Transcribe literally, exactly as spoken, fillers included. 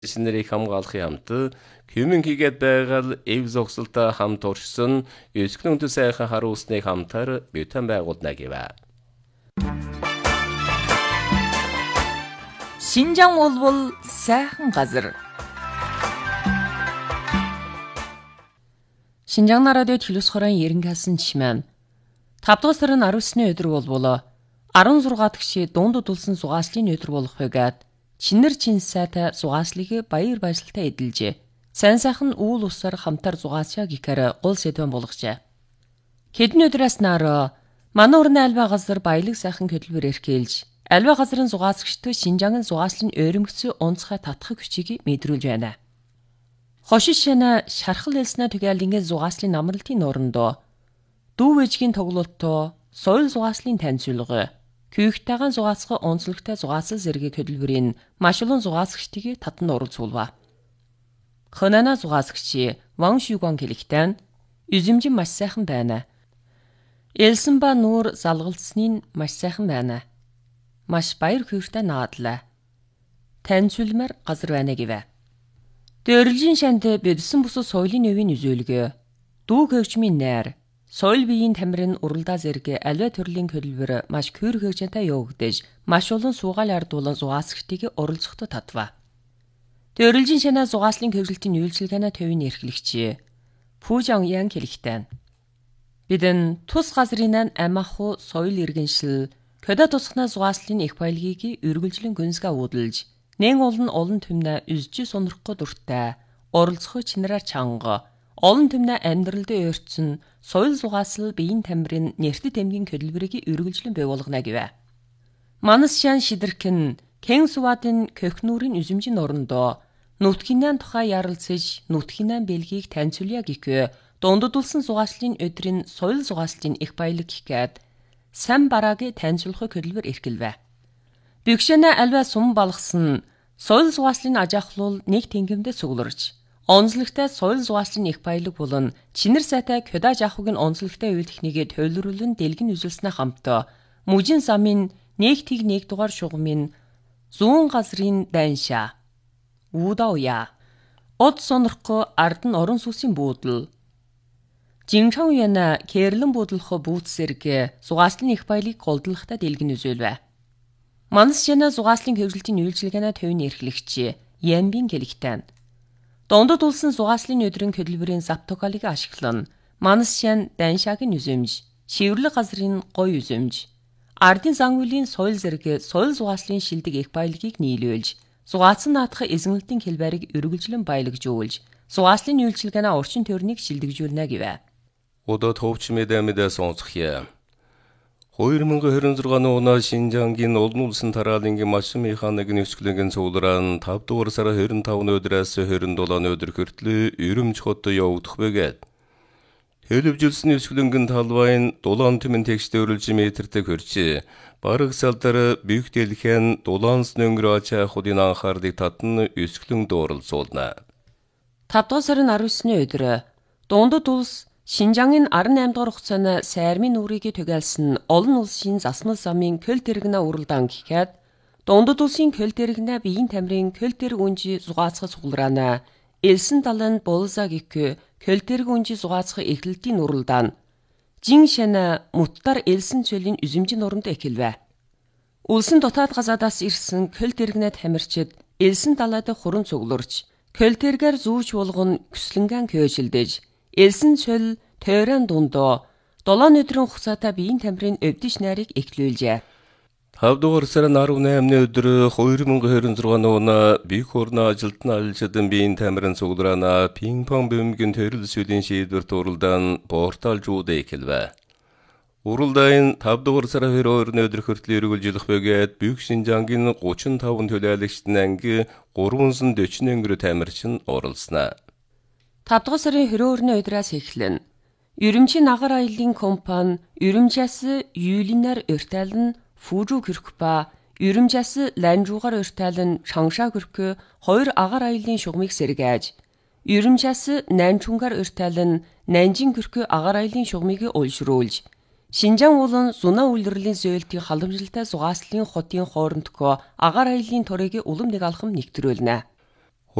Шинэрийг хамгаалахын хамт Human хийгээд байгаа эв зогсолтой хамт уршсан өсгөн өндөр сайхан харуу усны хамтар бютан байгуулна гэвэ. Шинжаан болбол сайхан газар. Шинжаан радио телевиз хорон ерөнхийдсөн чимээн. тавд дугаар сарын аравны өсний өдөр болбол арван зургаан дахь дунд дулсан зугааслын өдөр болох байгаад Чинэр чин сайтай зугааслыг баяр баясгалтай эдэлжээ. Сайн сайхан үйл усаар хамтар зугаасчаа гэхээр гол сэдвэн болгожээ. Хэдэн өдрөөс naar манай урны альва газар баялаг сайхан хөдөлмөр эрхэлж, альва газрын зугаасгчд Шинжаангийн зугааслын ойрмогцсон онцгой татхаг хүчийг мэдрүүлж байна. Хошин шана шархал элснэ түгээлингийн зугааслын намралтын нуурандоо дүү ээжгийн тоглолтоо соёл зугааслын танилцуулга Күйхтэйгэн зугаасгах онцлогтой зугаасал зэргийн хөдөлмөрийн маш олон зугаасгчдыг татан оролцуулва. Хонана зугаасгчи Ван Шүгуан хэлэхдээ үзэмжин маш сайхан байна. Элсэнба нуур залгалцсны маш сайхан байна. Маш баяр хөөртэй наадлаа. Танилцуулмаар газар байна гэвэ. Дөрлжин шанд бидсэн бус соёлын өвийн үзүүлгөө дүү хөгжмийн найр Соёл биеийн тамирын уралдаа зэрэг аливаа төрлийн хөдөлмөр маш хөөр хөгжинтэй явагдаж, маш олон суугаал ардуулан зугаасгчдыг оролцоход татва. Дөрлжин шанаа зугааслын хөгжилтийн үйлчилгээний төвийн эрхлэгч Пужан Ян хэлэхдээ бидэн тус газрын амаху соёл иргэншил көдө тусгана зугааслын их баялагийг үргэлжлэн гүнсгээ уудалж, нэн олон олон түмнэ үзжи сонирхох дуртай, оролцох чинараар чанга Олон түмнэ амьдралд өөрчсөн соёл зугаасал биеийн тамирын нэртэд эмгийн хөдөлмөрийг үргэлжлэн бий болгоно гэвэ. Манас шан шидэрхэн Кен Суватын көхнүүрийн үзэмжин орондоо нүтгэнэн тухай ярилцаж нүтгэнэн бэлгийг танилцуулъя гэхээ дунддулсан зугааслын өдрийн соёл зугааслын их баялаг гэхэд сан бараагийн танилцуулах хөдөлмөр эрхэлвэ. Бэгшэнэ альва сум балгасан соёл зугааслын ажаахлуул нэг тэнгэмдээ цугларч Онцлогтой соёл зугааслын их баялаг болон чинэр сайтай кёдаж ахугийн онцлогтой үйл техникийг төлөвлөрүүлэн дэлгэн үзүүлснэ хамтаа мужин замын нэг тэг нэг дугаар шугамын зүүн газрын данша удауя од сонорхоо ард нь орон сүсийн буудал Жинчан яна кэрлэн буудлах бүүц зэрэг зугааслын их баялагийг голдлохтой дэлгэн үзүүлвэ. Манас шана зугааслын хөгжилтийн үйлчилгээний төвийн эрхлэгч Янбин хэлэхдээ Дондод улсын зугааслын өдрийн хөдөлмөрийн заптокалыг ашиглан Манас шан даншагийн үзэмж, шивэрлэг газрын гой үзэмж, ардын зангуулийн соёл зэрэг соёл зугааслын шилдэг их баялагийг нийлүүлж, зугаацсан наадах эзэмлэлтийн хэлбэрийг үргэлжлэн баялагжуулж, зугааслын үйлчилгээний орчин төрнийг шилдэгжүүлнэ гэвэ. Одоо төвч мэдэмэдэ сонсохъя. хоёр мянга хорин зургааны оноо Шинжаангийн олон улсын тараалангийн машин механикийн өсгөлөнгийн цуглараан тавд дугаар сарын хорин тавны өдрөөс хорин долооны өдөр хүртэл Өрөмж хот явагдах байгаад төлөвжүүлсэн өсгөлөнгийн талбайн дулаан түмэн тэгштэй өрөлж метртэй хөрч бараг салдар büyük дэлхэн дулаанс нөнгөр ачаа худын анхаарлыг татна өсгөлөн дууралцуулна. тавд дугаар сарын аравны өсний өдөр дундад улс Шинжаангийн арван наймд дугаар хугацааны сайрмын нүрийг түгээлсэн олон улсын засмал замын көл тэрэгнэ уралдаан гэхэд дундад улсын көл тэрэгнэ биеийн тамирын көл тэрэг үнжи зугаацах цуглараана элсэн далан болза гэх көл тэрэг үнжи зугаацах эхлэлтийн уралдаан жин шана муттар элсэн цөлийн үзэмжин нуранд эхэлвэ. Улсын дотоод газадаас ирсэн көл тэрэгнэ тамирчид элсэн далаад хуран цугларч көл тэрэгээр зүүж болгон көслөнгөн көөжилдэж Элсэн цөл тойрон дундоо долоон өдрийн хугацаатай биеийн тамирын өвдөж найрыг эхлүүлжээ. тавд дугаар сарын аравны наймны өдөр хоёр мянга хорин зургааны оноо бих орны ажилтны алжадан биеийн тамирын цуглараана пинг-понг бөмбөгийн төрөл сүлийн шийдвэрт уралдаан порталжууд эхэлвэ. Уралдаан тавд дугаар сарын хоёрны өдөр хүртэл үргэлжлэх байгаад Büyük Шинжаангийн гучин таван төлөөлөгчдийн анги гурвансан дөчнө өнгөрө тамирчин оролцсноо. тавд дугаар сарын хорин өдрөөс эхлэн Өрөмчийн агаар аялын компани Өрөмжээс Юлинаар өртөөлн Фужу Кюркба Өрөмжээс Ланжуугаар өртөөлн Шангша Кюрк хоёр агаар аялын шугамыг сэргээж Өрөмжээс Нанчунгаар өртөөлн Нанжин Кюрк агаар аялын шугамыг уйлшруулж Шинжаан болон Зуна үйлрлийн зөөлтийн халамжилтай зугааслын хотын хоорондоо агаар аялын торыг улам нэг алхам нэгтрүүлнэ.